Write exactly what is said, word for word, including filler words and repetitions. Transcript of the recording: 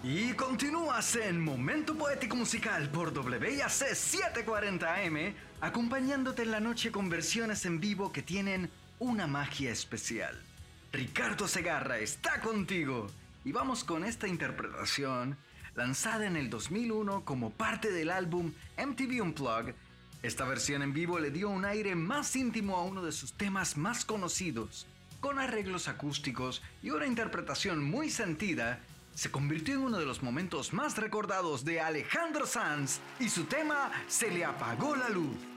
Y continúas en Momento Poético Musical por W I A C setecientos cuarenta A M, acompañándote en la noche con versiones en vivo que tienen una magia especial. Ricardo Segarra está contigo y vamos con esta interpretación lanzada en el dos mil uno como parte del álbum M T V Unplugged. Esta versión en vivo le dio un aire más íntimo a uno de sus temas más conocidos. Con arreglos acústicos y una interpretación muy sentida, se convirtió en uno de los momentos más recordados de Alejandro Sanz y su tema Se le apagó la luz.